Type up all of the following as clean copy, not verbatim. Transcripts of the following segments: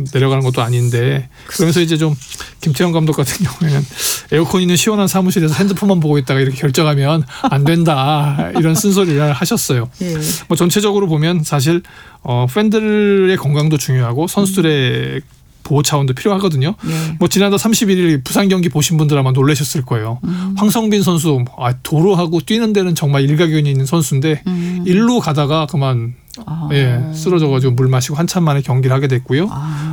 내려가는 것도 아닌데 그러면서 이제 좀 김태형 감독 같은 경우에는 에어컨 있는 시원한 사무실에서 핸드폰만 보고 있다가 이렇게 결정하면 안 된다 이런 쓴소리를 하셨어요. 예. 뭐 전체적으로 보면 사실 팬들의 건강도 중요하고 선수들의 보호 차원도 필요하거든요. 네. 뭐 지난달 31일 부산 경기 보신 분들 아마 놀라셨을 거예요. 황성빈 선수 도로하고 뛰는 데는 정말 일가견이 있는 선수인데 일로 가다가 그만 쓰러져가지고 물 마시고 한참 만에 경기를 하게 됐고요.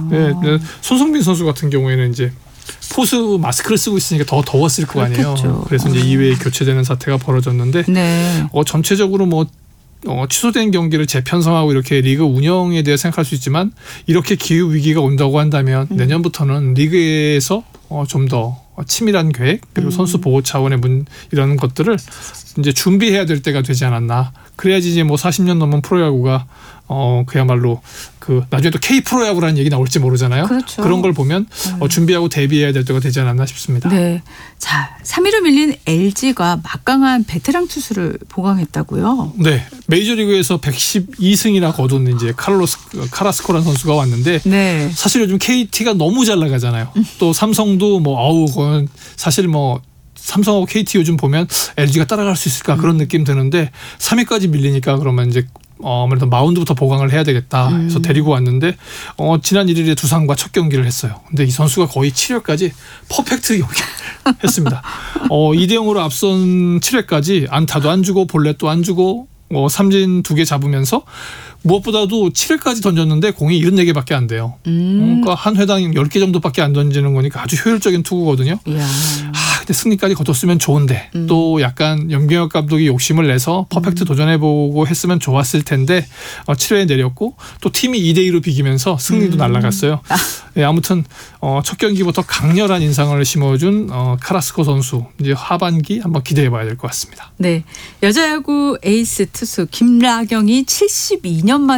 손성빈 선수 같은 경우에는 이제 포수 마스크를 쓰고 있으니까 더 더웠을 거 아니에요. 그렇겠죠. 그래서 이제 2회에 교체되는 사태가 벌어졌는데 네. 전체적으로 뭐 취소된 경기를 재편성하고 이렇게 리그 운영에 대해 생각할 수 있지만 이렇게 기후 위기가 온다고 한다면 내년부터는 리그에서 좀 더 치밀한 계획 그리고 선수 보호 차원의 이런 것들을 이제 준비해야 될 때가 되지 않았나. 그래야지 이제 뭐 40년 넘은 프로야구가 그야말로 나중에 또 K 프로야구라는 얘기 나올지 모르잖아요. 그렇죠. 그런 걸 보면 준비하고 대비해야 될 때가 되지 않았나 싶습니다. 네. 자, 3위로 밀린 LG가 막강한 베테랑 투수를 보강했다고요? 네. 메이저리그에서 112승이나 거둔 이제 카라스코라는 선수가 왔는데 네. 사실 요즘 KT가 너무 잘 나가잖아요. 또 삼성도 그건 사실 삼성하고 KT 요즘 보면 LG가 따라갈 수 있을까 그런 느낌 드는데 3위까지 밀리니까 그러면 이제 아무래도 마운드부터 보강을 해야 되겠다 해서 데리고 왔는데 지난 1일에 두산과 첫 경기를 했어요. 근데 이 선수가 거의 7회까지 퍼펙트 경기를 했습니다. 2대0으로 앞선 7회까지 안타도 안 주고 볼넷도 안 주고 삼진 2개 잡으면서 무엇보다도 7회까지 던졌는데 공이 74개밖에 안 돼요. 그러니까 한 회당 10개 정도밖에 안 던지는 거니까 아주 효율적인 투구거든요. 이야. 근데 승리까지 거뒀으면 좋은데 또 약간 염경엽 감독이 욕심을 내서 퍼펙트 도전해보고 했으면 좋았을 텐데 7회에 내렸고 또 팀이 2대2로 비기면서 승리도 날아갔어요. 아무튼 첫 경기부터 강렬한 인상을 심어준 카라스코 선수 이제 하반기 한번 기대해봐야 될 것 같습니다. 네, 여자야구 에이스 투수 김라경이 72년 만에